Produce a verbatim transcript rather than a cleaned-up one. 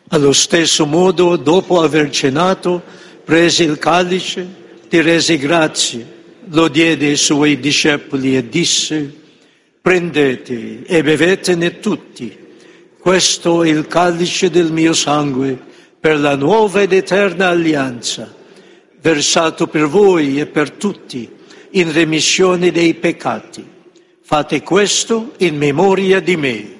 Allo stesso modo, dopo aver cenato, prese il calice, ti rese grazie, lo diede ai suoi discepoli e disse: prendete e bevetene tutti. Questo è il calice del mio sangue per la nuova ed eterna alleanza, versato per voi e per tutti in remissione dei peccati. Fate questo in memoria di me.